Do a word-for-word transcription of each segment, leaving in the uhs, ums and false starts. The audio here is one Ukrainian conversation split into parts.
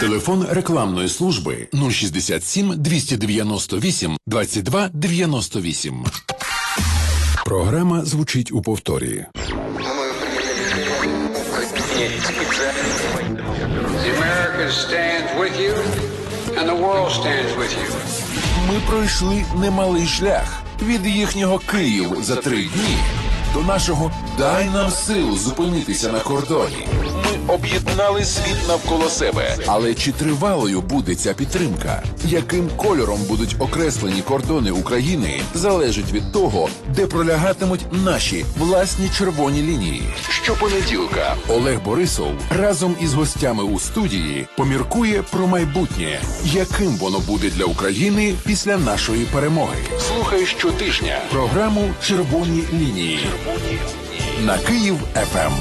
Телефон рекламної служби нуль шістдесят сім двісті дев'яносто вісім двадцять два дев'яносто вісім. Програма звучить у повторі. Ми пройшли немалий шлях від їхнього Київ за три дні до нашого «Дай нам сил зупинитися на кордоні». Ми об'єднали світ навколо себе. Але чи тривалою буде ця підтримка? Яким кольором будуть окреслені кордони України, залежить від того, де пролягатимуть наші власні червоні лінії. Щопонеділка Олег Борисов разом із гостями у студії поміркує про майбутнє. Яким воно буде для України після нашої перемоги? Слухай щотижня програму «Червоні лінії» на Київ еф ем.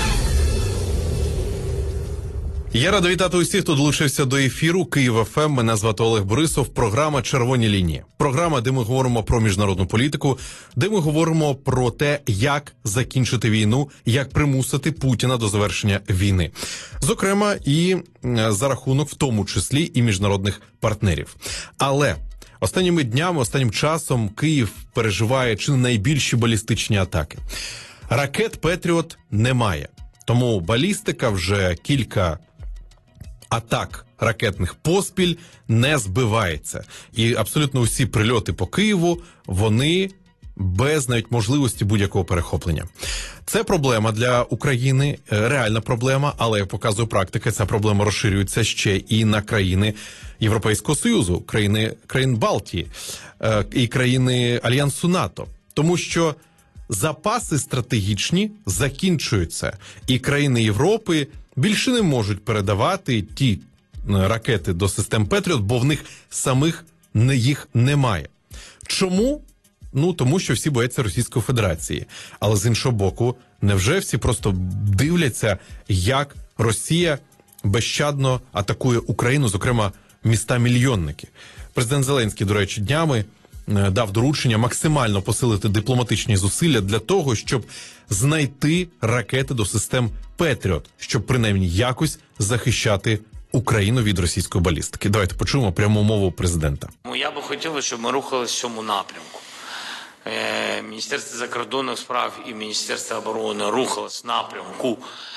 Я радий вітати усіх, хто долучився до ефіру Київ еф ем. Мене звати Олег Борисов. Програма «Червоні лінії». Програма, де ми говоримо про міжнародну політику, де ми говоримо про те, як закінчити війну, як примусити Путіна до завершення війни. Зокрема, і за рахунок, в тому числі, і міжнародних партнерів. Але останніми днями, останнім часом Київ переживає чи не найбільші балістичні атаки. Ракет «Петріот» немає. Тому балістика вже кілька атак ракетних поспіль не збивається. І абсолютно усі прильоти по Києву, вони без навіть можливості будь-якого перехоплення. Це проблема для України, реальна проблема, але, як показує практика, ця проблема розширюється ще і на країни Європейського Союзу, країни, країн Балтії і країни Альянсу НАТО. Тому що запаси стратегічні закінчуються, і країни Європи більше не можуть передавати ті ракети до систем «Петріот», бо в них самих не, їх немає. Чому? Ну, тому що всі бояться Російської Федерації. Але з іншого боку, невже всі просто дивляться, як Росія безщадно атакує Україну, зокрема міста-мільйонники? Президент Зеленський, до речі, днями дав доручення максимально посилити дипломатичні зусилля для того, щоб знайти ракети до систем «Петріот», щоб принаймні якось захищати Україну від російської балістики. Давайте почуємо пряму мову президента. Я би хотів, щоб ми рухалися в цьому напрямку. Міністерство закордонних справ і Міністерство оборони рухалось в напрямку,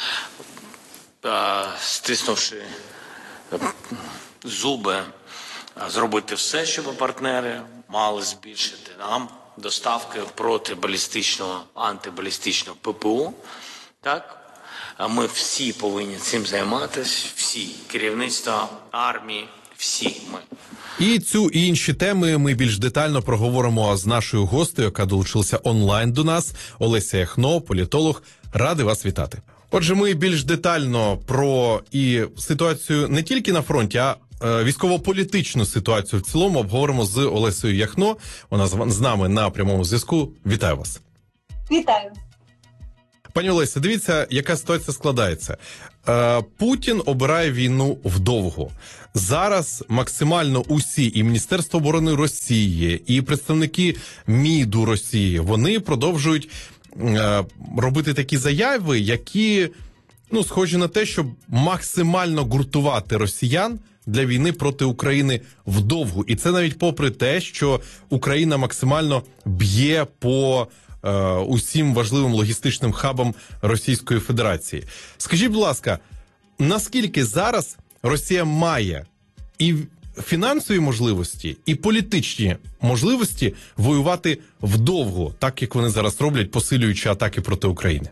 стиснувши зуби, зробити все, щоб партнери мали збільшити нам доставки протибалістичного, антибалістичного ППО. Так? Ми всі повинні цим займатися, всі, керівництво армії, всі ми. І цю і інші теми ми більш детально проговоримо з нашою гостею, яка долучилася онлайн до нас, Олеся Яхно, політолог. Радий вас вітати. Отже, ми більш детально про і ситуацію не тільки на фронті, а військово-політичну ситуацію в цілому обговоримо з Олесею Яхно. Вона з нами на прямому зв'язку. Вітаю вас. Вітаю. Пані Олеся, дивіться, яка ситуація складається. Путін обирає війну вдовго. Зараз максимально усі, і Міністерство оборони Росії, і представники МІДу Росії, вони продовжують робити такі заяви, які, ну, схожі на те, щоб максимально гуртувати росіян для війни проти України вдовгу. І це навіть попри те, що Україна максимально б'є по е, усім важливим логістичним хабам Російської Федерації. Скажіть, будь ласка, наскільки зараз Росія має і фінансові можливості, і політичні можливості воювати вдовго, так як вони зараз роблять, посилюючи атаки проти України?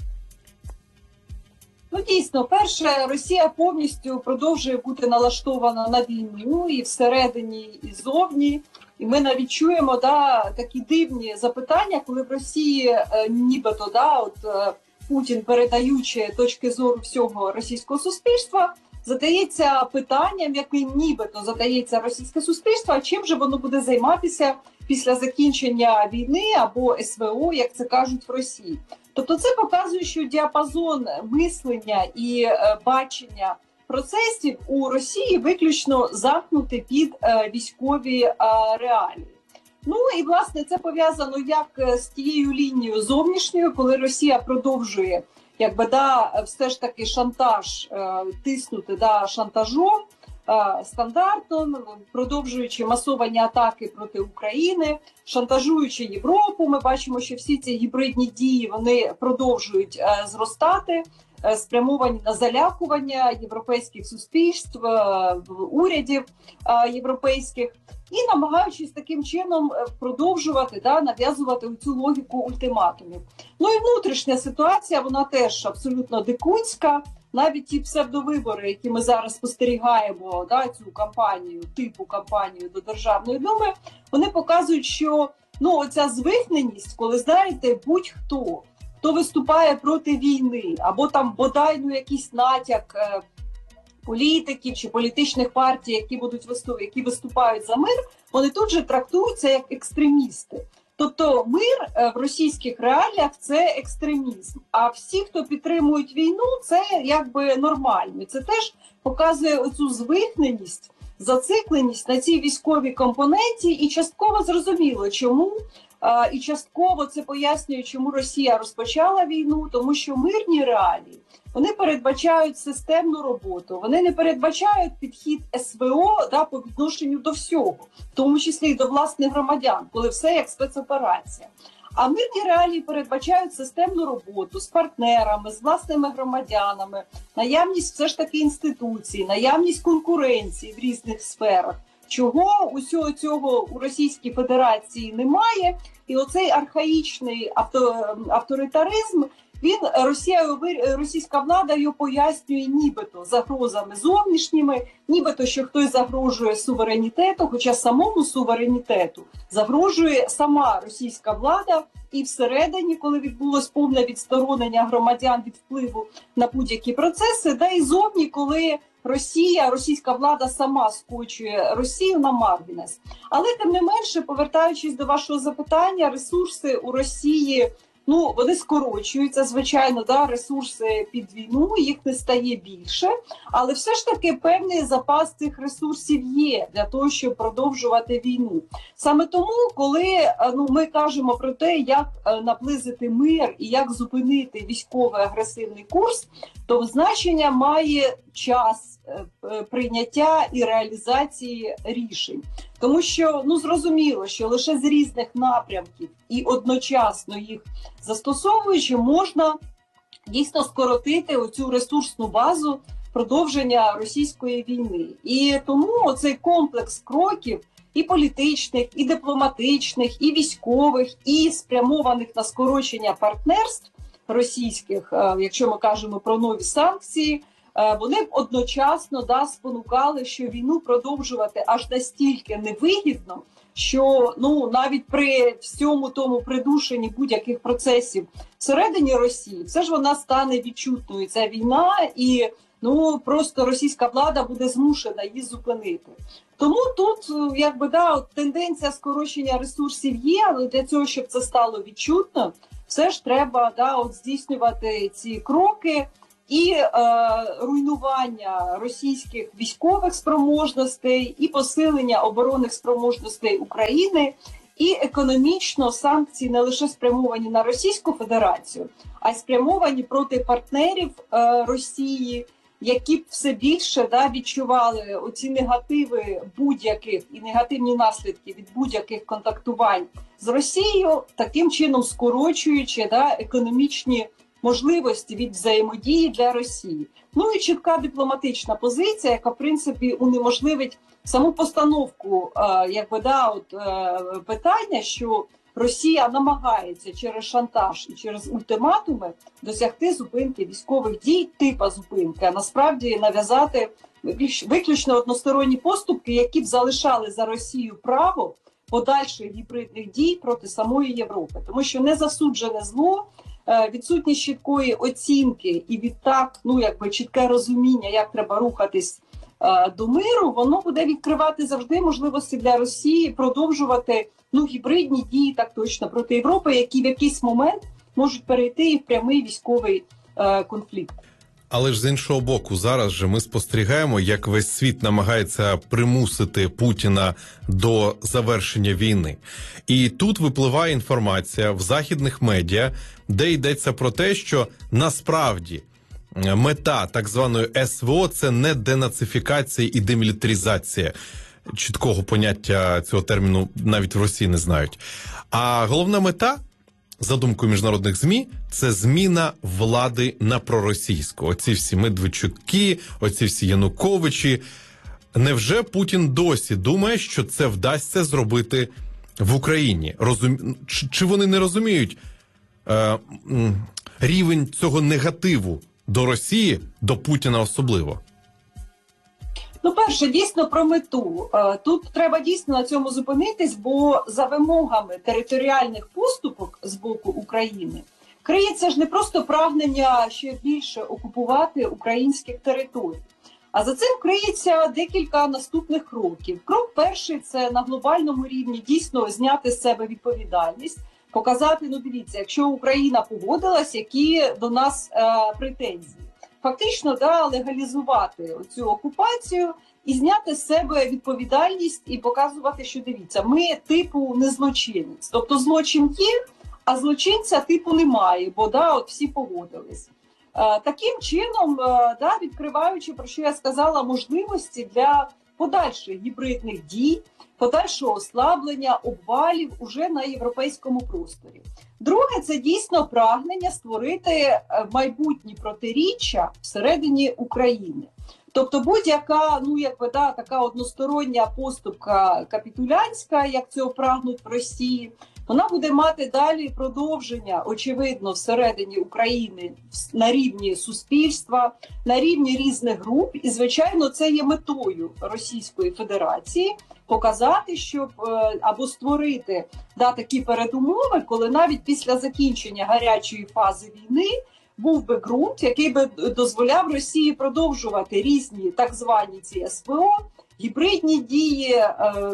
Ну, дійсно, перше, Росія повністю продовжує бути налаштована на війну і всередині, і зовні. І ми навіть чуємо, да, такі дивні запитання, коли в Росії е, нібито, да, от е, Путін, передаючи точки зору всього російського суспільства, задається питанням, яким нібито задається російське суспільство, а чим же воно буде займатися після закінчення війни або ес ве о, як це кажуть в Росії. Тобто це показує, що діапазон мислення і е, бачення процесів у Росії виключно замкнути під е, військові е, реалії. Ну і, власне, це пов'язано як з тією лінією зовнішньою, коли Росія продовжує якби да, все ж таки шантаж, тиснути да, шантажом, стандартом, продовжуючи масовані атаки проти України, шантажуючи Європу. Ми бачимо, що всі ці гібридні дії вони продовжують зростати, спрямовані на залякування європейських суспільств, урядів європейських, і намагаючись таким чином продовжувати да, нав'язувати цю логіку ультиматумів. Ну і внутрішня ситуація, вона теж абсолютно дикунська. Навіть ті псевдовибори, які ми зараз спостерігаємо, да, цю кампанію, типу кампанію до Державної Думи, вони показують, що ну, оця звихненість, коли, знаєте, будь-хто, хто виступає проти війни, або там бодай ну, якийсь натяк е, політиків чи політичних партій, які будуть виступати, які виступають за мир, вони тут же трактуються як екстремісти. Тобто мир в російських реаліях – це екстремізм, а всі, хто підтримують війну, це якби нормально. Це теж показує оцю звихненість, зацикленість на цій військовій компоненті, і частково зрозуміло, чому, і частково це пояснює, чому Росія розпочала війну, тому що мирні реалії, вони передбачають системну роботу, вони не передбачають підхід ес ве о да, по відношенню до всього, в тому числі і до власних громадян, коли все як спецоперація. А мирні реалії передбачають системну роботу з партнерами, з власними громадянами, наявність все ж таки інституцій, наявність конкуренції в різних сферах, чого усього цього у Російській Федерації немає. І оцей архаїчний авто, авторитаризм, він, Росія, російська влада його пояснює нібито загрозами зовнішніми, нібито, що хтось загрожує суверенітету, хоча самому суверенітету загрожує сама російська влада і всередині, коли відбулось повне відсторонення громадян від впливу на будь-які процеси, да і зовні, коли Росія, російська влада сама скочує Росію на маргінес. Але тим не менше, повертаючись до вашого запитання, ресурси у Росії, ну, вони скорочуються, звичайно, да, ресурси під війну, їх не стає більше, але все ж таки певний запас цих ресурсів є для того, щоб продовжувати війну. Саме тому, коли ну, ми кажемо про те, як наблизити мир і як зупинити військовий агресивний курс, то значення має час прийняття і реалізації рішень. Тому що, ну, зрозуміло, що лише з різних напрямків і одночасно їх застосовуючи, можна дійсно скоротити оцю ресурсну базу продовження російської війни. І тому цей комплекс кроків і політичних, і дипломатичних, і військових, і спрямованих на скорочення партнерств російських, якщо ми кажемо про нові санкції, вони б одночасно да, спонукали, що війну продовжувати аж настільки невигідно, що ну, навіть при всьому тому придушенні будь-яких процесів всередині Росії, все ж вона стане відчутною, ця війна, і ну, просто російська влада буде змушена її зупинити. Тому тут якби, да, от, тенденція скорочення ресурсів є, але для цього, щоб це стало відчутно, все ж треба да, от, здійснювати ці кроки, і е, руйнування російських військових спроможностей, і посилення оборонних спроможностей України, і економічно санкції не лише спрямовані на Російську Федерацію, а й спрямовані проти партнерів е, Росії, які б все більше да, відчували оці негативи будь-яких і негативні наслідки від будь-яких контактувань з Росією, таким чином скорочуючи да, економічні можливості від взаємодії для Росії. Ну і чітка дипломатична позиція, яка, в принципі, унеможливить саму постановку е, якби, да, от, е, питання, що Росія намагається через шантаж і через ультиматуми досягти зупинки військових дій, типа зупинки, а насправді нав'язати виключно односторонні поступки, які б залишали за Росію право подальших гібридних дій проти самої Європи. Тому що незасуджене зло, відсутність чіткої оцінки і відтак, ну, якби чітке розуміння, як треба рухатись е, до миру, воно буде відкривати завжди можливості для Росії продовжувати ну, гібридні дії так точно проти Європи, які в якийсь момент можуть перейти і в прямий військовий е, конфлікт. Але ж з іншого боку, зараз же ми спостерігаємо, як весь світ намагається примусити Путіна до завершення війни. І тут випливає інформація в західних медіа, де йдеться про те, що насправді мета так званої ес ве о – це не денацифікація і демілітаризація. Чіткого поняття цього терміну навіть в Росії не знають. А головна мета, за думкою міжнародних ЗМІ, це зміна влади на проросійську. Оці всі Медведчуки, оці всі Януковичі. Невже Путін досі думає, що це вдасться зробити в Україні? Розум... Чи вони не розуміють е, рівень цього негативу до Росії, до Путіна особливо? Ну, перше, дійсно про мету. Тут треба дійсно на цьому зупинитись, бо за вимогами територіальних поступок з боку України криється ж не просто прагнення ще більше окупувати українських територій, а за цим криється декілька наступних кроків. Крок перший – це на глобальному рівні дійсно зняти з себе відповідальність, показати, ну дивіться, якщо Україна погодилась, які до нас е, претензії. Фактично, да, легалізувати цю окупацію і зняти з себе відповідальність і показувати, що дивіться, ми типу не злочинець. Тобто злочин є, а злочинця типу немає, бо да, от всі погодились. Е, таким чином, е, да, відкриваючи, про що я сказала, можливості для подальших гібридних дій, подальшого ослаблення, обвалів уже на європейському просторі. Друге, це дійсно прагнення створити майбутні протиріччя всередині України. Тобто будь-яка, ну якби да, така одностороння поступка капітулянська, як цього прагнуть в Росії, вона буде мати далі продовження, очевидно, всередині України на рівні суспільства, на рівні різних груп. І, звичайно, це є метою Російської Федерації показати, щоб або створити да, такі передумови, коли навіть після закінчення гарячої фази війни був би ґрунт, який би дозволяв Росії продовжувати різні так звані ці ес ве о, гібридні дії,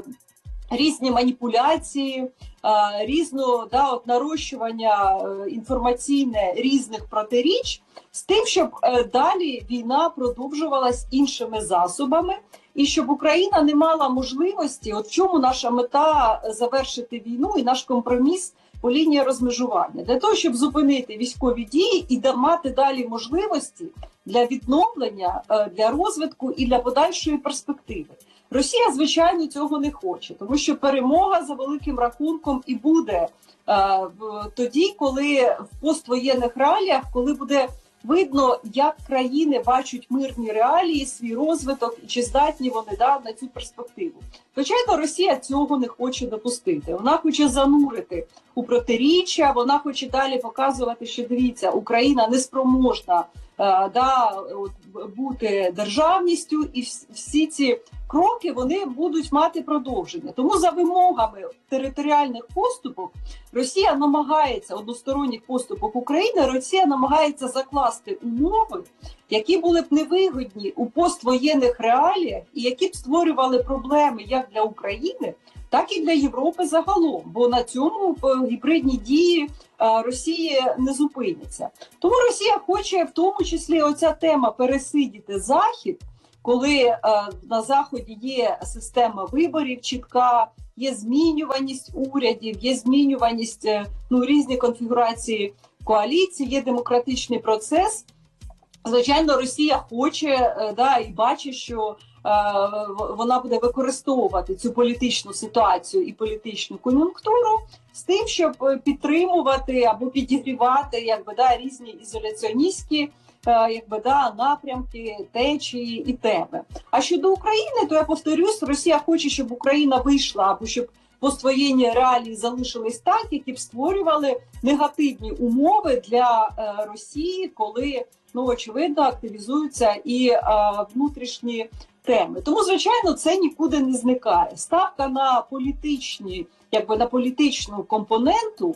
різні маніпуляції, різного да, от нарощування інформаційне різних протиріч з тим, щоб далі війна продовжувалась іншими засобами і щоб Україна не мала можливості, от в чому наша мета завершити війну і наш компроміс по лінії розмежування, для того, щоб зупинити військові дії і мати далі можливості для відновлення, для розвитку і для подальшої перспективи. Росія, звичайно, цього не хоче, тому що перемога за великим рахунком і буде е, тоді, коли в поствоєнних реаліях, коли буде видно, як країни бачать мирні реалії, свій розвиток і чи здатні вони да, на цю перспективу. Звичайно, Росія цього не хоче допустити. Вона хоче занурити у протиріччя, вона хоче далі показувати, що дивіться, Україна неспроможна е, да, от, бути державністю, і всі ці кроки вони будуть мати продовження. Тому за вимогами територіальних поступок Росія намагається, односторонніх поступок України, Росія намагається закласти умови, які були б невигодні у поствоєнних реаліях і які б створювали проблеми як для України, так і для Європи загалом. Бо на цьому гібридні дії Росії не зупиняться. Тому Росія хоче в тому числі оця тема пересидіти Захід, коли е, на Заході є система виборів чітка, є змінюваність урядів, є змінюваність, е, ну, різні конфігурації коаліції, є демократичний процес. Звичайно, Росія хоче е, да, і бачить, що е, вона буде використовувати цю політичну ситуацію і політичну кон'юнктуру з тим, щоб підтримувати або підігрівати якби, да, різні ізоляціоністські якби, да, напрямки, течії і теми. А щодо України, то я повторюсь, Росія хоче, щоб Україна вийшла, або щоб поствоєнні реалії залишились так, які б створювали негативні умови для е, Росії, коли, ну, очевидно, активізуються і е, внутрішні теми. Тому, звичайно, це нікуди не зникає. Ставка на політичні, якби на політичну компоненту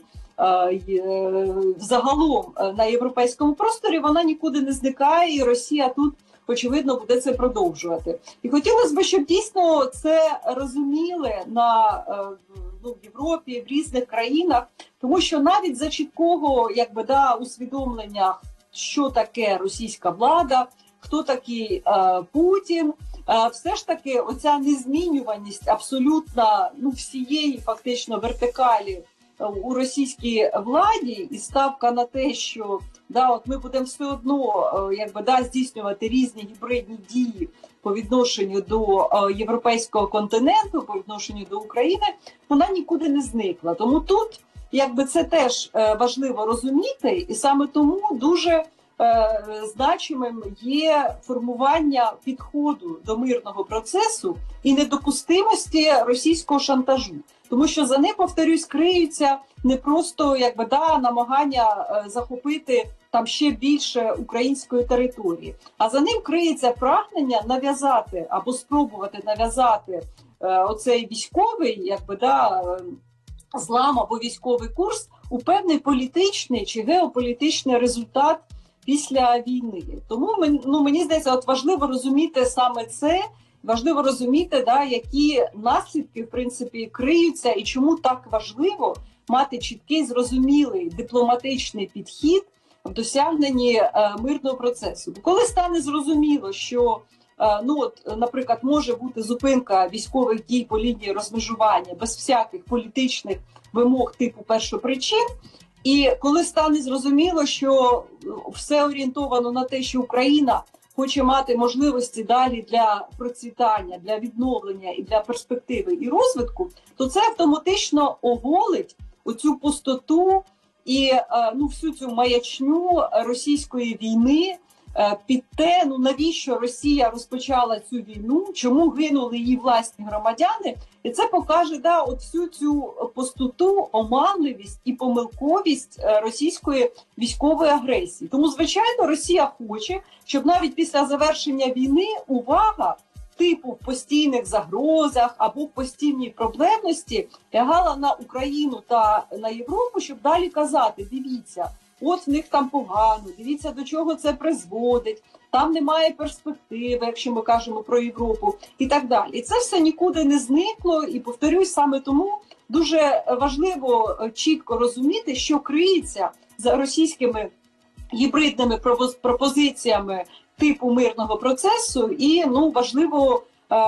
загалом на європейському просторі, вона нікуди не зникає, і Росія тут, очевидно, буде це продовжувати. І хотілося б, щоб дійсно це розуміли на, ну, в Європі, в різних країнах, тому що навіть за чіткого якби, да, усвідомлення що таке російська влада, хто такий е, Путін. Е, все ж таки оця незмінюваність абсолютно, ну, всієї фактично вертикалі у російській владі і ставка на те, що да, от ми будемо все одно якби, да, здійснювати різні гібридні дії по відношенню до європейського континенту, по відношенню до України, вона нікуди не зникла. Тому тут якби, це теж важливо розуміти, і саме тому дуже е, значимим є формування підходу до мирного процесу і недопустимості російського шантажу. Тому що за ним, повторюсь, криються не просто якби, да, намагання е, захопити там ще більше української території, а за ним криється прагнення нав'язати або спробувати нав'язати е, оцей військовий якби, да, е, злам або військовий курс у певний політичний чи геополітичний результат після війни. Тому ну, мені здається, от важливо розуміти саме це, важливо розуміти, да, які наслідки, в принципі, криються і чому так важливо мати чіткий, зрозумілий дипломатичний підхід в досягненні е, мирного процесу. Коли стане зрозуміло, що, е, ну от, наприклад, може бути зупинка військових дій по лінії розмежування без всяких політичних вимог типу першопричин, і коли стане зрозуміло, що все орієнтовано на те, що Україна хоче мати можливості далі для процвітання, для відновлення і для перспективи і розвитку, то це автоматично оголить оцю пустоту і ну, всю цю маячню російської війни під те, ну навіщо Росія розпочала цю війну, чому гинули її власні громадяни. І це покаже да, от всю цю пустоту, оманливість і помилковість російської військової агресії. Тому, звичайно, Росія хоче, щоб навіть після завершення війни увага типу в постійних загрозах або в постійній проблемності лягала на Україну та на Європу, щоб далі казати, дивіться, от в них там погано, дивіться, до чого це призводить, там немає перспективи, якщо ми кажемо про Європу, і так далі. І це все нікуди не зникло, і, повторюсь, саме тому дуже важливо чітко розуміти, що криється за російськими гібридними пропозиціями типу мирного процесу, і ну, важливо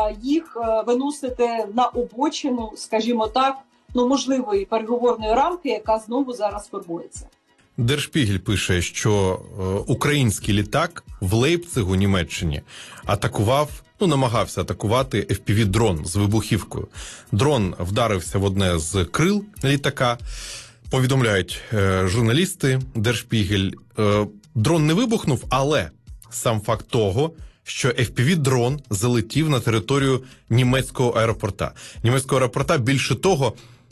їх виносити на обочину, скажімо так, ну, можливої переговорної рамки, яка знову зараз формується. Der Spiegel пише, що е, український літак в Лейпцигу, Німеччині, атакував, ну, намагався атакувати еф пі ві-дрон з вибухівкою. Дрон вдарився в одне з крил літака, повідомляють е, журналісти Der Spiegel. Е, дрон не вибухнув, але сам факт того, що еф пі ві-дрон залетів на територію німецького аеропорта. Німецького аеропорта, більше того,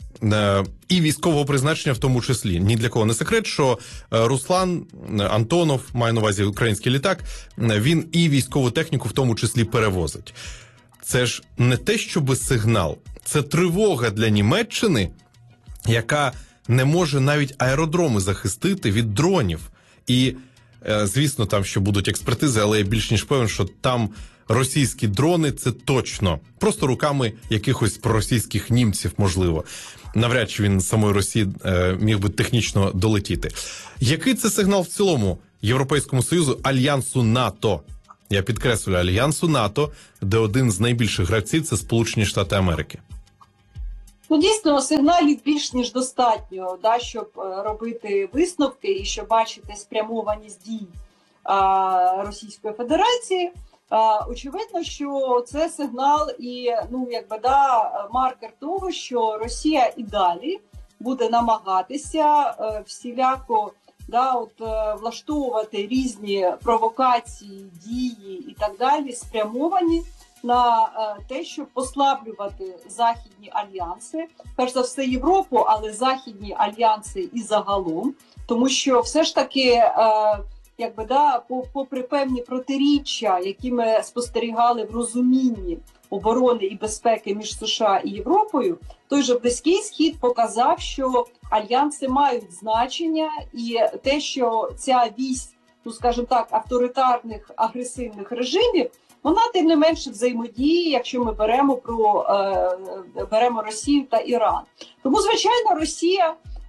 і військового призначення в тому числі. Ні для кого не секрет, що Руслан Антонов, має на увазі український літак, він і військову техніку в тому числі перевозить. Це ж не те, щоби сигнал, це тривога для Німеччини, яка не може навіть аеродроми захистити від дронів. І, звісно, там ще будуть експертизи, але я більш ніж певен, що там російські дрони – це точно. Просто руками якихось проросійських німців, можливо. Навряд чи він з самої Росії е, міг би технічно долетіти. Який це сигнал в цілому Європейському Союзу, Альянсу НАТО? Я підкреслюю, Альянсу НАТО, де один з найбільших гравців – це Сполучені Штати Америки. Ну, дійсно, сигналів більш ніж достатньо, да, щоб робити висновки і щоб бачити спрямованість дій а, Російської Федерації. А, очевидно, що це сигнал і, ну, якби, да, маркер того, що Росія і далі буде намагатися е, всіляко да, от, е, влаштовувати різні провокації, дії і так далі, спрямовані на е, те, щоб послаблювати західні альянси, перш за все Європу, але західні альянси і загалом, тому що все ж таки, е, якби, да, попри певні протиріччя, які ми спостерігали в розумінні оборони і безпеки між США і Європою, той же Близький Схід показав, що альянси мають значення, і те, що ця вісь, ну, скажімо так, авторитарних агресивних режимів, вона тим не менше взаємодіє, якщо ми беремо про е, беремо Росію та Іран. Тому, звичайно, Росія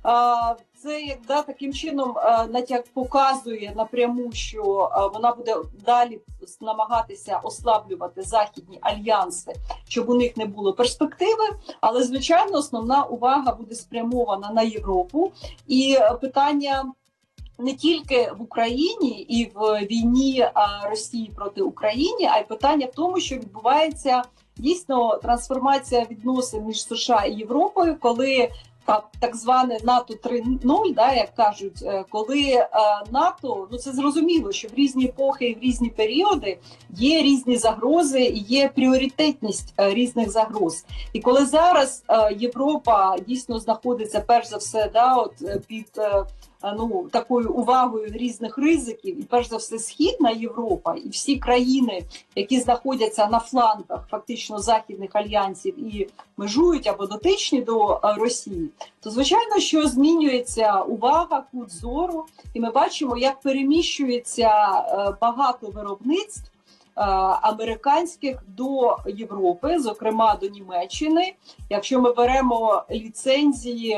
Це як да, таким чином натяк показує напряму, що вона буде далі намагатися ослаблювати західні альянси, щоб у них не було перспективи. Але, звичайно, основна увага буде спрямована на Європу. І питання не тільки в Україні і в війні Росії проти України, а й питання в тому, що відбувається дійсно трансформація відносин між США і Європою, коли так зване НАТО три нуль, да, як кажуть, коли е, НАТО, ну це зрозуміло, що в різні епохи і в різні періоди є різні загрози і є пріоритетність е, різних загроз. І коли зараз е, Європа дійсно знаходиться перш за все да, от, під е, ну, такою увагою різних ризиків, і перш за все Східна Європа і всі країни, які знаходяться на флангах фактично західних альянсів і межують або дотичні до Росії, то звичайно, що змінюється увага, кут зору, і ми бачимо, як переміщується багато виробництв американських до Європи, зокрема до Німеччини. Якщо ми беремо ліцензії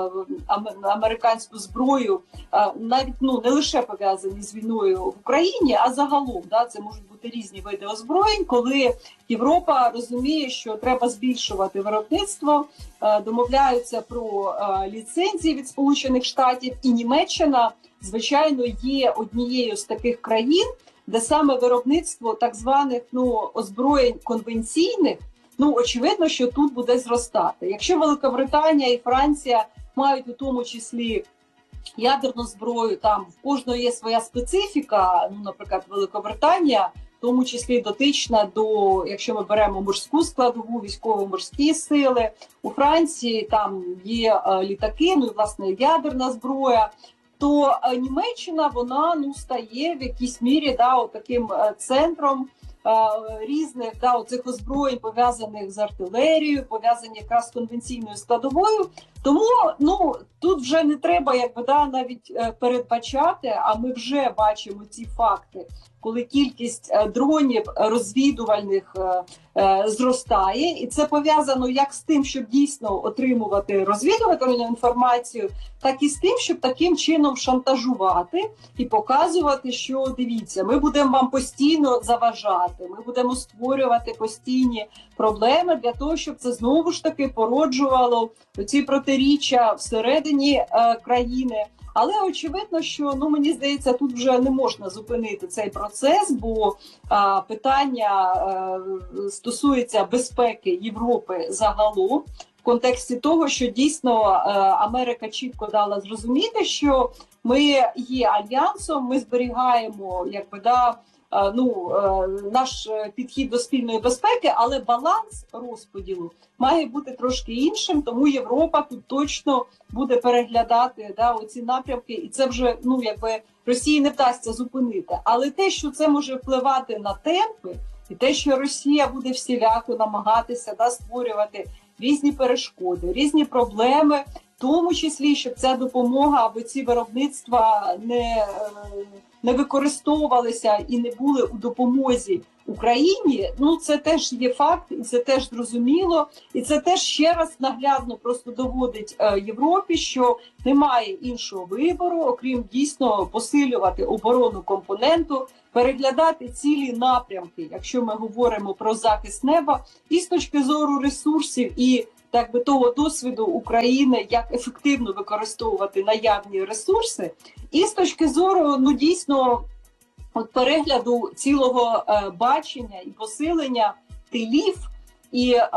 на американську зброю, навіть ну не лише пов'язані з війною в Україні, а загалом, да, це можуть бути різні види озброєнь, коли Європа розуміє, що треба збільшувати виробництво, домовляються про ліцензії від Сполучених Штатів, і Німеччина, звичайно, є однією з таких країн, де саме виробництво так званих ну, озброєнь конвенційних, ну, очевидно, що тут буде зростати. Якщо Великобританія і Франція мають у тому числі ядерну зброю, там в кожної є своя специфіка, ну, наприклад, Великобританія, в тому числі дотична до, якщо ми беремо морську складову, військово-морські сили, у Франції там є е, літаки, ну і, власне, ядерна зброя, то Німеччина, вона ну, стає в якійсь мірі да, от таким центром е, різних да, цих озброєнь, пов'язаних з артилерією, пов'язані якраз з конвенційною складовою. Тому ну, тут вже не треба якби, да, навіть е, передбачати, а ми вже бачимо ці факти, коли кількість е, дронів розвідувальних е, е, зростає. І це пов'язано як з тим, щоб дійсно отримувати розвідувальну інформацію, так і з тим, щоб таким чином шантажувати і показувати, що, дивіться, ми будемо вам постійно заважати, ми будемо створювати постійні проблеми для того, щоб це знову ж таки породжувало ці протиріччя всередині е, країни. Але очевидно, що, ну, мені здається, тут вже не можна зупинити цей процес, бо а, питання а, стосується безпеки Європи загалом, в контексті того, що дійсно а, Америка чітко дала зрозуміти, що ми є альянсом, ми зберігаємо, якби, да, а, ну, а, наш підхід до спільної безпеки, але баланс розподілу має бути трошки іншим, тому Європа тут точно буде переглядати да, оці напрямки, і це вже, ну, якби, Росії не вдасться зупинити. Але те, що це може впливати на темпи, і те, що Росія буде всіляко намагатися да, створювати різні перешкоди, різні проблеми, в тому числі, щоб ця допомога або ці виробництва не, не використовувалися і не були у допомозі Україні, ну це теж є факт, і це теж зрозуміло, і це теж ще раз наглядно просто доводить е, Європі, що немає іншого вибору, окрім дійсно посилювати оборонну компоненту, переглядати цілі напрямки, якщо ми говоримо про захист неба, і з точки зору ресурсів і так би того досвіду України, як ефективно використовувати наявні ресурси, і з точки зору, ну дійсно, от перегляду цілого е, бачення і посилення тилів і е,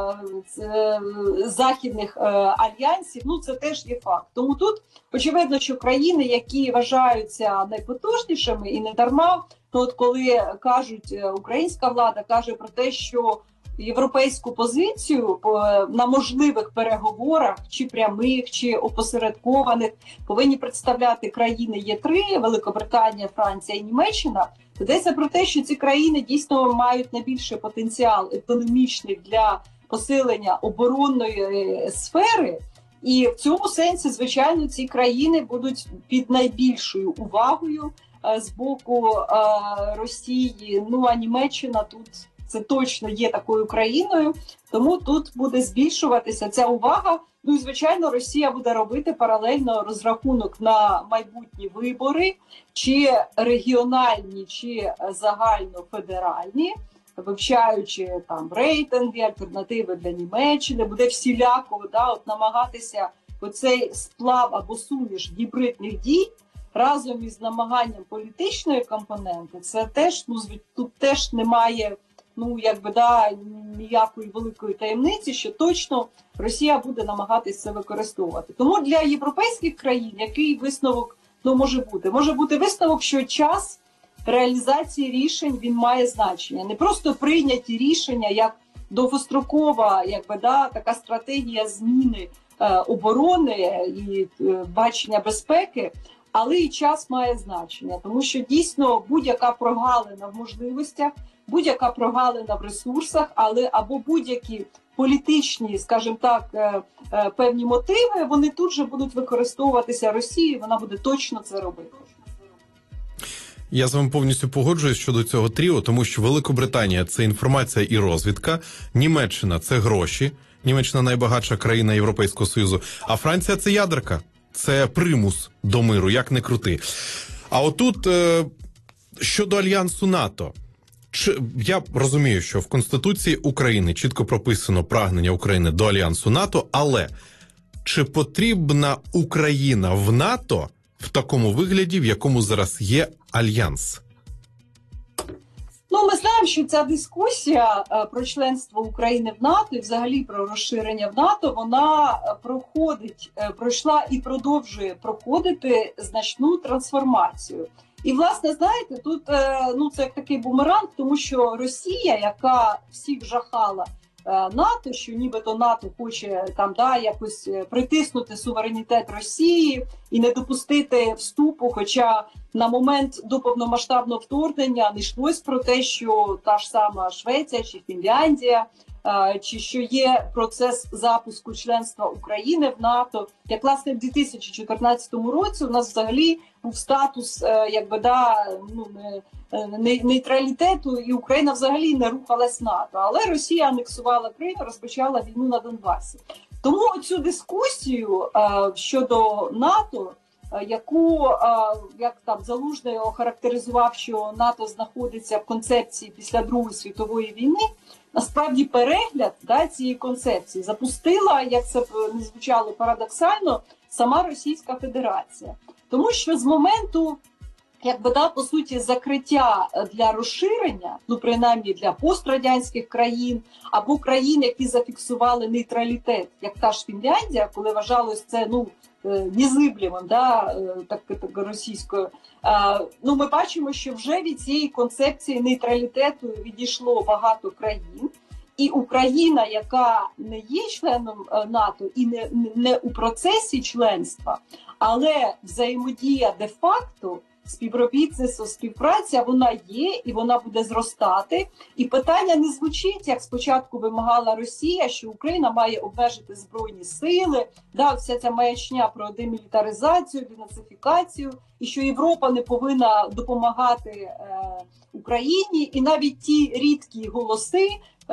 е, західних е, альянсів, ну це теж є факт. Тому тут очевидно, що країни, які вважаються найпотужнішими і не дарма, то от коли кажуть, українська влада каже про те, що європейську позицію на можливих переговорах, чи прямих, чи опосередкованих, повинні представляти країни Є три, Великобританія, Франція і Німеччина, то йдеться про те, що ці країни дійсно мають найбільший потенціал економічний для посилення оборонної сфери. І в цьому сенсі, звичайно, ці країни будуть під найбільшою увагою з боку Росії. Ну, а Німеччина тут це точно є такою країною, тому тут буде збільшуватися ця увага. Ну і, звичайно, Росія буде робити паралельно розрахунок на майбутні вибори, чи регіональні, чи загальнофедеральні, вивчаючи там рейтинги, альтернативи для Німеччини, буде всіляко да, от, намагатися оцей сплав або суміш гібридних дій разом із намаганням політичної компоненти, це теж, ну, тут теж немає, ну, якби, да, ніякої великої таємниці, що точно Росія буде намагатися це використовувати. Тому для європейських країн який висновок, ну, може бути? Може бути висновок, що час реалізації рішень, він має значення. Не просто прийняті рішення, як довгострокова, якби, да, така стратегія зміни е, оборони і е, бачення безпеки, але і час має значення, тому що дійсно будь-яка прогалина в можливостях, будь-яка прогалина в ресурсах, але або будь-які політичні, скажімо так, певні мотиви, вони тут же будуть використовуватися Росією, вона буде точно це робити. Я з вами повністю погоджуюсь щодо цього тріо, тому що Великобританія – це інформація і розвідка, Німеччина – це гроші, Німеччина – найбагатша країна Європейського Союзу, а Франція – це ядерка. Це примус до миру, як не крути. А отут, е, щодо Альянсу НАТО, чи, я розумію, що в Конституції України чітко прописано прагнення України до Альянсу НАТО, але чи потрібна Україна в НАТО в такому вигляді, в якому зараз є Альянс? Ну, ми знаємо, що ця дискусія про членство України в НАТО і взагалі про розширення в НАТО, вона проходить, пройшла і продовжує проходити значну трансформацію. І, власне, знаєте, тут ну, це як такий бумеранг, тому що Росія, яка всіх жахала НАТО, що нібито НАТО хоче там, да, якось притиснути суверенітет Росії і не допустити вступу, хоча на момент до повномасштабного вторгнення не йшлось про те, що та ж сама Швеція чи Фінляндія, чи що є процес запуску членства України в НАТО. Як, власне, в дві тисячі чотирнадцятому році у нас взагалі був статус якби, да, ну, нейтралітету, і Україна взагалі не рухалась НАТО. Але Росія анексувала Крим, розпочала війну на Донбасі. Тому цю дискусію щодо НАТО, яку, як там Залужний охарактеризував, що НАТО знаходиться в концепції після Другої світової війни, насправді перегляд да, цієї концепції запустила, як це не звучало парадоксально, сама Російська Федерація. Тому що з моменту, якби, да, по суті, закриття для розширення, ну, принаймні для пострадянських країн, або країн, які зафіксували нейтралітет, як та ж Фінляндія, коли вважалось це, ну, незиблемим, да, так, так російською, ну, ми бачимо, що вже від цієї концепції нейтралітету відійшло багато країн. І Україна, яка не є членом НАТО і не, не у процесі членства, але взаємодія де-факто, співробітництво, співпраця, вона є і вона буде зростати. І питання не звучить, як спочатку вимагала Росія, що Україна має обмежити збройні сили, да, вся ця маячня про демілітаризацію, денацифікацію, і що Європа не повинна допомагати е, Україні. І навіть ті рідкі голоси,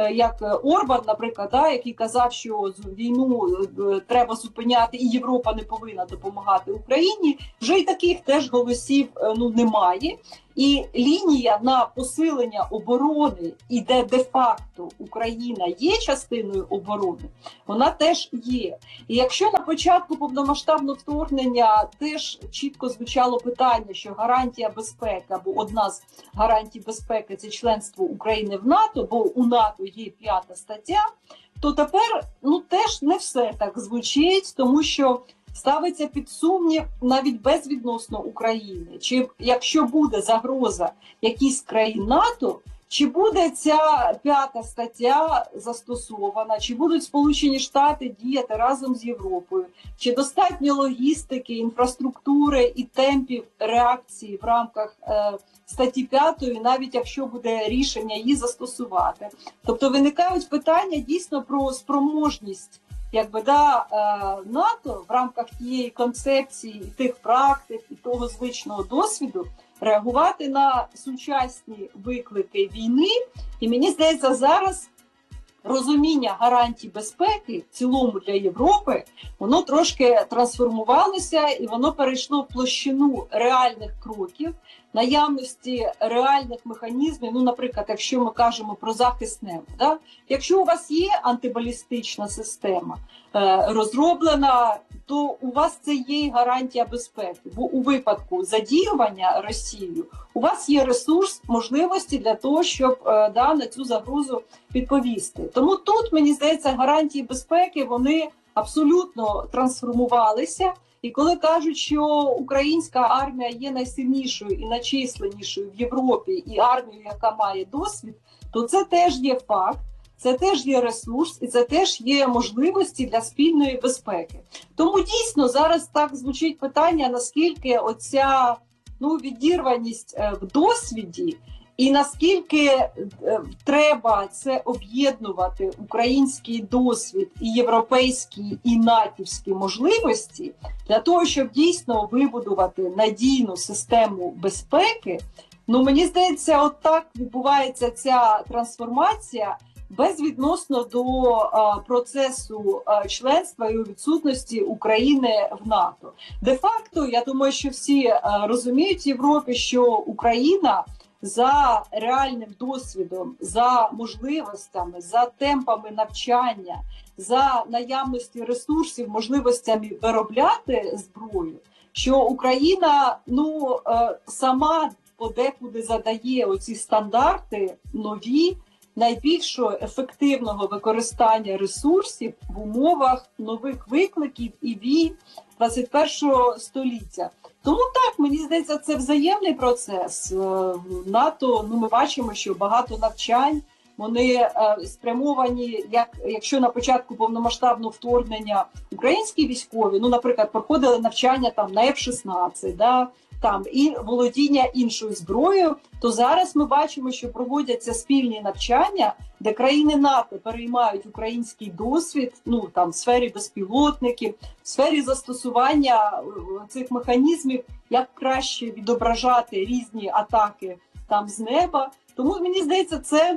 як Орбан, наприклад, да, який казав, що війну треба зупиняти і Європа не повинна допомагати Україні, вже й таких теж голосів ну, немає. І лінія на посилення оборони, і де де-факто Україна є частиною оборони, вона теж є. І якщо на початку повномасштабного вторгнення теж чітко звучало питання, що гарантія безпеки, або одна з гарантій безпеки – це членство України в НАТО, бо у НАТО є п'ята стаття, то тепер ну, теж не все так звучить, тому що ставиться під сумнів навіть безвідносно України. Чи якщо буде загроза якійсь країн НАТО, чи буде ця п'ята стаття застосована, чи будуть Сполучені Штати діяти разом з Європою, чи достатньо логістики, інфраструктури і темпів реакції в рамках е, статті п'ятої, навіть якщо буде рішення її застосувати. Тобто виникають питання дійсно про спроможність якби, да, НАТО в рамках тієї концепції, і тих практик, і того звичного досвіду реагувати на сучасні виклики війни. І мені здається, зараз розуміння гарантій безпеки в цілому для Європи, воно трошки трансформувалося і воно перейшло в площину реальних кроків, наявності реальних механізмів. Ну, наприклад, якщо ми кажемо про захист неба, да? Якщо у вас є антибалістична система е, розроблена, то у вас це є і гарантія безпеки. Бо у випадку задіювання Росією у вас є ресурс, можливості для того, щоб е, да, на цю загрозу відповісти. Тому тут, мені здається, гарантії безпеки, вони абсолютно трансформувалися. І коли кажуть, що українська армія є найсильнішою і найчисленнішою в Європі, і армією, яка має досвід, то це теж є факт, це теж є ресурс, і це теж є можливості для спільної безпеки. Тому дійсно зараз так звучить питання, наскільки оця ну, відірваність в досвіді, і наскільки е, треба це об'єднувати, український досвід і європейські, і натівські можливості, для того, щоб дійсно вибудувати надійну систему безпеки. Ну, мені здається, от так відбувається ця трансформація безвідносно до а, процесу а, членства і у відсутності України в НАТО. Де-факто, я думаю, що всі а, розуміють в Європі, що Україна за реальним досвідом, за можливостями, за темпами навчання, за наявності ресурсів, можливостями виробляти зброю, що Україна ну, сама подекуди задає оці стандарти нові, найбільшого ефективного використання ресурсів в умовах нових викликів і війн двадцять першого століття. Тому так, мені здається, це взаємний процес. В НАТО, ну, ми бачимо, що багато навчань, вони е, спрямовані, як, якщо на початку повномасштабного вторгнення українські військові, ну, наприклад, проходили навчання там на еф шістнадцять, да, там, і володіння іншою зброєю, то зараз ми бачимо, що проводяться спільні навчання, де країни НАТО переймають український досвід, ну, там, в сфері безпілотників, в сфері застосування цих механізмів, як краще відображати різні атаки там з неба. Тому, мені здається, це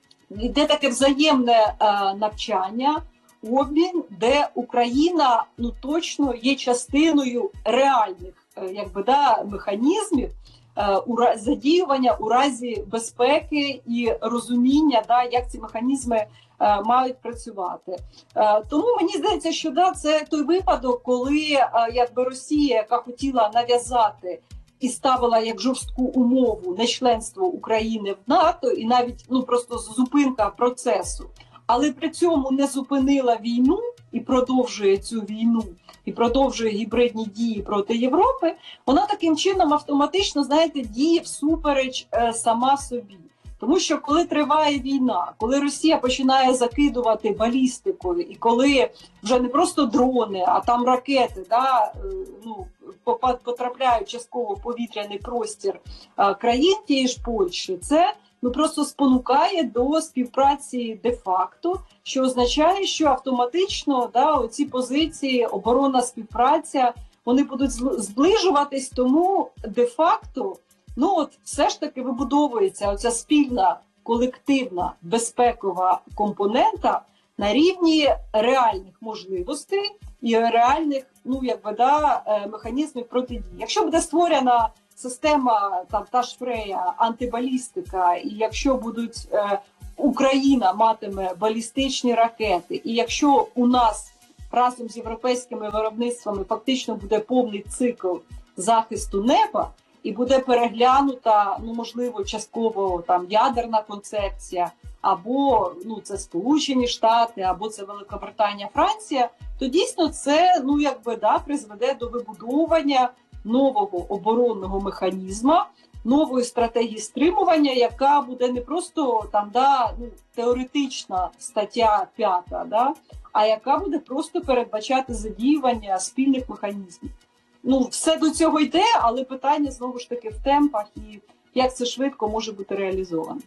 йде таке взаємне е, навчання, обмін, де Україна, ну, точно є частиною реальних якби, да, механізмів е, у, задіювання у разі безпеки і розуміння, да, як ці механізми е, мають працювати. Е, тому мені здається, що да, це той випадок, коли е, якби Росія, яка хотіла нав'язати і ставила як жорстку умову нечленство України в НАТО, і навіть ну, просто зупинка процесу, але при цьому не зупинила війну і продовжує цю війну, і продовжує гібридні дії проти Європи, вона таким чином автоматично, знаєте, діє всупереч е, сама собі. Тому що коли триває війна, коли Росія починає закидувати балістикою, і коли вже не просто дрони, а там ракети, да, е, ну, потрапляють частково в повітряний простір е, країн тієї ж Польщі, це ну, просто спонукає до співпраці де-факто, що означає, що автоматично да, оці позиції, оборонна співпраця, вони будуть зближуватись, тому де-факто ну, от, все ж таки вибудовується оця спільна колективна безпекова компонента на рівні реальних можливостей і реальних ну, якби, да, механізмів протидії. Якщо буде створена система, там, та ж Фрея, антибалістика, і якщо будуть, е, Україна матиме балістичні ракети, і якщо у нас разом з європейськими виробництвами фактично буде повний цикл захисту неба, і буде переглянута, ну, можливо, частково там ядерна концепція, або ну, це Сполучені Штати, або це Великобританія, Франція, то дійсно це ну, якби, да, призведе до вибудовування нового оборонного механізму, нової стратегії стримування, яка буде не просто там, да, ну, теоретична стаття п'ята, да, а яка буде просто передбачати задіювання спільних механізмів. Ну, все до цього йде, але питання знову ж таки в темпах і як це швидко може бути реалізовано.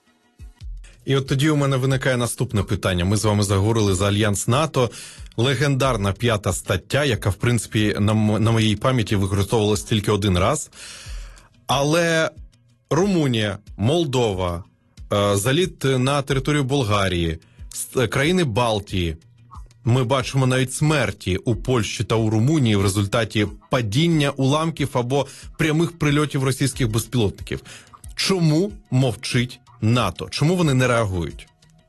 І от тоді у мене виникає наступне питання. Ми з вами заговорили за Альянс НАТО. Легендарна п'ята стаття, яка, в принципі, на, на моїй пам'яті використовувалась тільки один раз. Але Румунія, Молдова, заліт на територію Болгарії, країни Балтії, ми бачимо навіть смерті у Польщі та у Румунії в результаті падіння уламків або прямих прильотів російських безпілотників. Чому мовчить НАТО? Чому вони не реагують?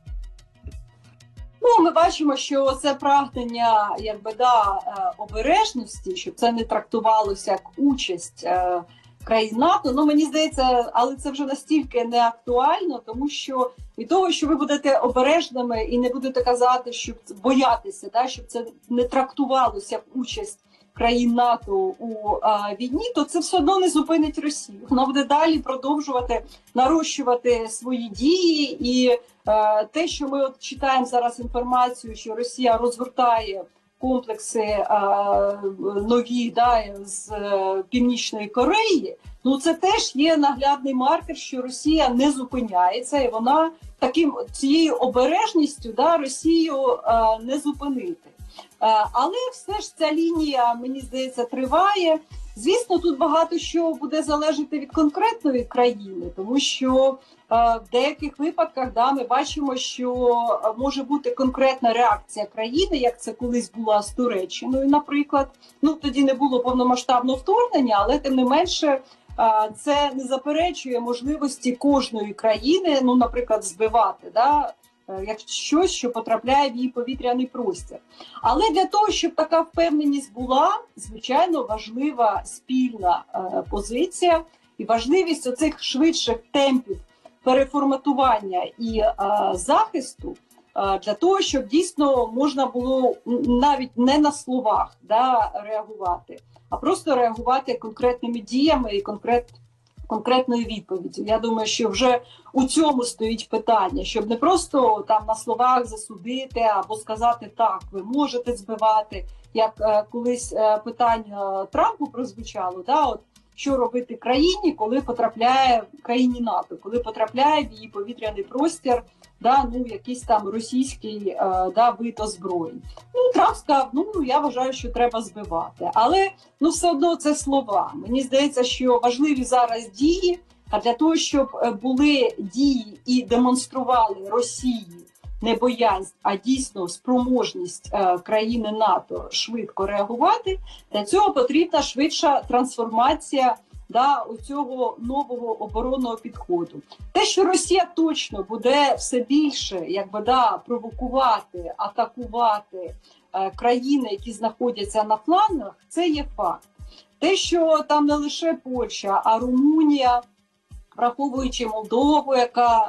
Ну, ми бачимо, що це прагнення, якби, да, обережності, щоб це не трактувалося як участь країн НАТО. Ну, мені здається, але це вже настільки не актуально, тому що від того, що ви будете обережними і не будете казати, щоб боятися, да, щоб це не трактувалося як участь країн НАТО у а, війні, то це все одно не зупинить Росію. Вона буде далі продовжувати нарощувати свої дії. І а, те, що ми от читаємо зараз інформацію, що Росія розгортає комплекси а, нові, да, з а, Північної Кореї, ну це теж є наглядний маркер, що Росія не зупиняється, і вона таким цією обережністю, да, Росію а, не зупинити. А, але все ж ця лінія, мені здається, триває. Звісно, тут багато що буде залежати від конкретної країни, тому що а, в деяких випадках, да, ми бачимо, що може бути конкретна реакція країни, як це колись була з Туреччиною, наприклад. Ну, тоді не було повномасштабного вторгнення, але тим не менше а, це не заперечує можливості кожної країни, ну, наприклад, збивати, да, як щось, що потрапляє в її повітряний простір. Але для того, щоб така впевненість була, звичайно, важлива спільна е, позиція і важливість оцих швидших темпів переформатування і е, захисту е, для того, щоб дійсно можна було навіть не на словах, да, реагувати, а просто реагувати конкретними діями і конкретними конкретною відповіддю. Я думаю, що вже у цьому стоїть питання, щоб не просто там на словах засудити або сказати так, ви можете збивати, як е, колись е, питання Трампу прозвучало, да, от що робити країні, коли потрапляє країні НАТО, коли потрапляє в її повітряний простір, да, ну, якийсь там російський е, да, вид озброєнь. Ну, Трамп сказав, ну, я вважаю, що треба збивати. Але, ну, все одно це слова. Мені здається, що важливі зараз дії, а для того, щоб були дії і демонстрували Росії не боязнь, а дійсно спроможність е, країни НАТО швидко реагувати, для цього потрібна швидша трансформація, да, у цього нового оборонного підходу. Те, що Росія точно буде все більше, якби, да, провокувати, атакувати е, країни, які знаходяться на флангах, це є факт. Те, що там не лише Польща, а Румунія, враховуючи Молдову, яка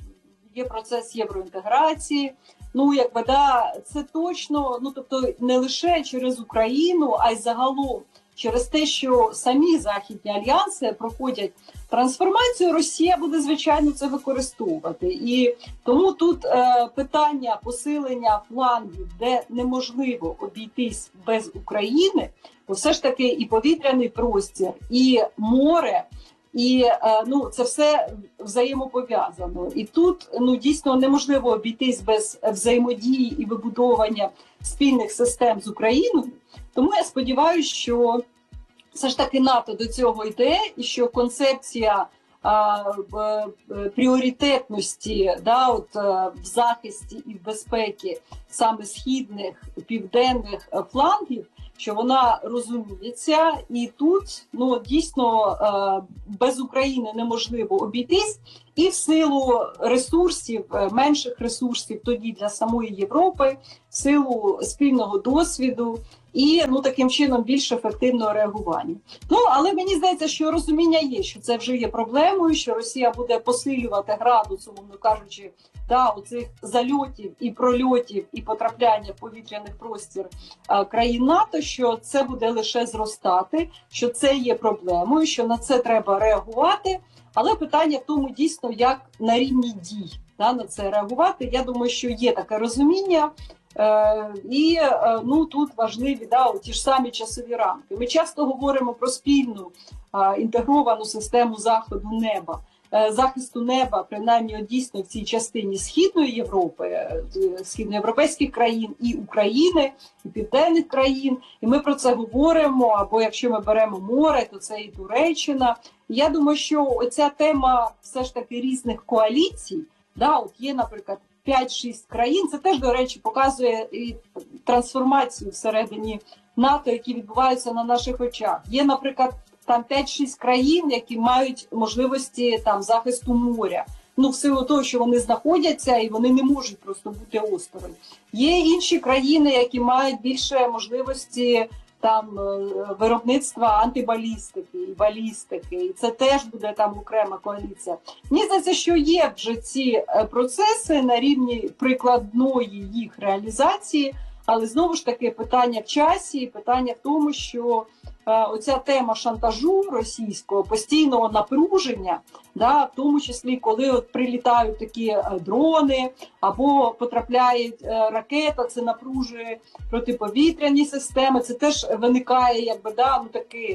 є процес євроінтеграції, ну, якби, да, це точно, ну, тобто не лише через Україну, а й загалом через те, що самі західні альянси проходять трансформацію, Росія буде, звичайно, це використовувати. І тому тут е, питання посилення флангів, де неможливо обійтись без України, бо все ж таки і повітряний простір, і море, і е, ну, це все взаємопов'язано. І тут, ну, дійсно неможливо обійтись без взаємодії і вибудовування спільних систем з Україною. Тому я сподіваюся, що все ж таки НАТО до цього йде, і що концепція а, в, пріоритетності, да, от, в захисті і в безпеці саме східних, південних флангів, що вона розуміється, і тут, ну, дійсно без України неможливо обійтись, і в силу ресурсів, менших ресурсів тоді для самої Європи, в силу спільного досвіду і, ну, таким чином більш ефективного реагування. Ну, але мені здається, що розуміння є, що це вже є проблемою, що Росія буде посилювати градус, умовно кажучи, да, оцих зальотів і прольотів і потрапляння в повітряний простір а, країн НАТО, що це буде лише зростати, що це є проблемою, що на це треба реагувати. Але питання в тому дійсно, як на рівні дій, да, на це реагувати. Я думаю, що є таке розуміння. Е, і е, ну, тут важливі, да, ті ж самі часові рамки. Ми часто говоримо про спільну е, інтегровану систему заходу неба. захисту неба, принаймні от дійсно в цій частині Східної Європи, східноєвропейських країн і України, і південних країн. І ми про це говоримо, або якщо ми беремо море, то це і Туреччина. Я думаю, що оця тема все ж таки різних коаліцій, да, от є, наприклад, п'ять-шість країн, це теж, до речі, показує і трансформацію всередині НАТО, які відбуваються на наших очах. Є, наприклад, там п'ять-шість країн, які мають можливості там захисту моря. Ну, в силу того, що вони знаходяться і вони не можуть просто бути осторонь. Є інші країни, які мають більше можливості там виробництва антибалістики і балістики, і це теж буде там окрема коаліція. Мені здається, що є вже ці процеси на рівні прикладної їх реалізації, але знову ж таки питання в часі, питання в тому, що е, оця тема шантажу російського, постійного напруження, да, в тому числі, коли от прилітають такі е, дрони або потрапляє е, ракета, це напружує протиповітряні системи, це теж виникає якби, да, ну, таке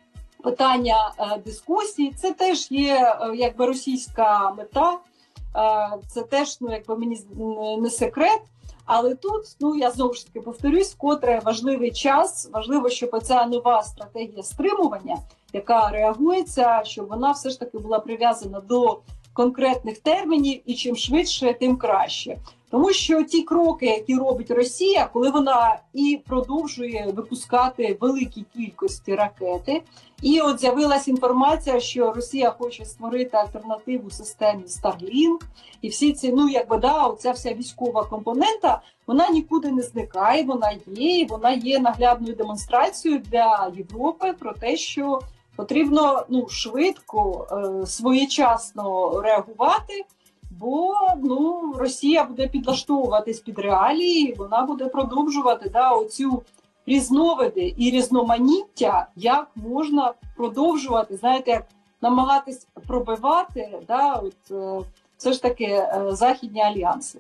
питання е, дискусії, це теж є е, якби російська мета, е, це теж, ну, якби мені не секрет. Але тут, ну, я знову ж таки повторюсь, вкотре важливий час, важливо, щоб оця нова стратегія стримування, яка реагується, щоб вона все ж таки була прив'язана до конкретних термінів, і чим швидше, тим краще. Тому що ті кроки, які робить Росія, коли вона і продовжує випускати великі кількості ракети, і от з'явилась інформація, що Росія хоче створити альтернативу системі Starlink, і всі ці, ну, якби, да, оця вся військова компонента, вона нікуди не зникає, вона є, і вона є наглядною демонстрацією для Європи про те, що потрібно, ну, швидко, е, своєчасно реагувати, бо, ну, Росія буде підлаштовуватись під реалії, вона буде продовжувати, да, оцю різновиди і різноманіття, як можна продовжувати, знаєте, як намагатись пробивати, да, от, е, все ж таки е, західні альянси.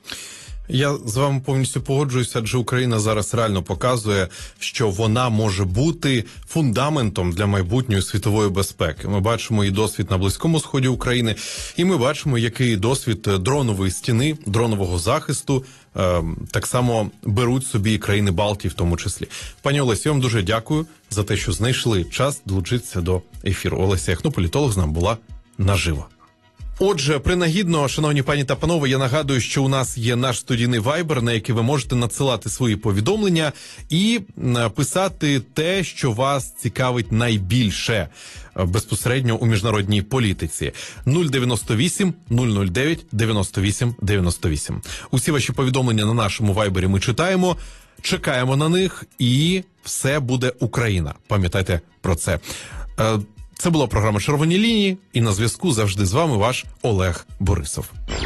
Я з вами повністю погоджуюся, адже Україна зараз реально показує, що вона може бути фундаментом для майбутньої світової безпеки. Ми бачимо і досвід на Близькому Сході України, і ми бачимо, який досвід дронової стіни, дронового захисту е, так само беруть собі і країни Балтії в тому числі. Пані Олесі, я вам дуже дякую за те, що знайшли час долучитися до ефіру. Олеся Яхно, політолог, з нами була наживо. Отже, принагідно, шановні пані та панове, я нагадую, що у нас є наш студійний вайбер, на який ви можете надсилати свої повідомлення і писати те, що вас цікавить найбільше безпосередньо у міжнародній політиці. нуль дев'яносто вісім нуль нуль дев'ять дев'яносто вісім дев'яносто вісім. Усі ваші повідомлення на нашому вайбері ми читаємо, чекаємо на них, і все буде Україна. Пам'ятайте про це. Це була програма «Червоні лінії», і на зв'язку завжди з вами ваш Олег Борисов.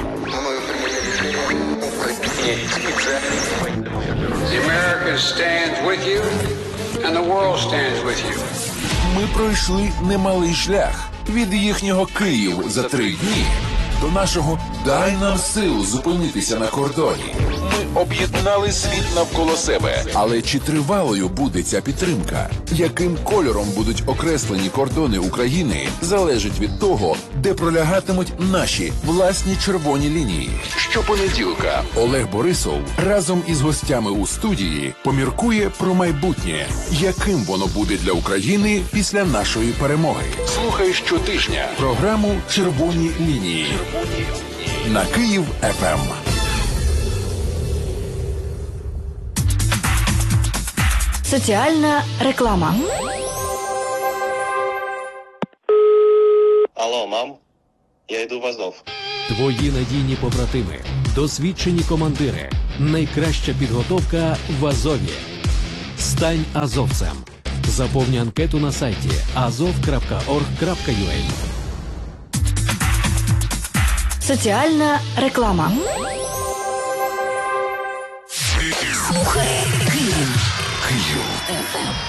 Ми пройшли немалий шлях від їхнього Київ за три дні до нашого «Дай нам сил зупинитися на кордоні». Ми об'єднали світ навколо себе. Але чи тривалою буде ця підтримка? Яким кольором будуть окреслені кордони України, залежить від того, де пролягатимуть наші власні червоні лінії. Щопонеділка Олег Борисов разом із гостями у студії поміркує про майбутнє, яким воно буде для України після нашої перемоги. Слухай щотижня програму «Червоні лінії» на Київ еф ем. Соціальна реклама. Алло, мам, я йду в Азов. Твої надійні побратими, досвідчені командири, найкраща підготовка в Азові. Стань азовцем. Заповни анкету на сайті азов крапка орг крапка ю а. Соціальна реклама. Слухай Київ. Київ.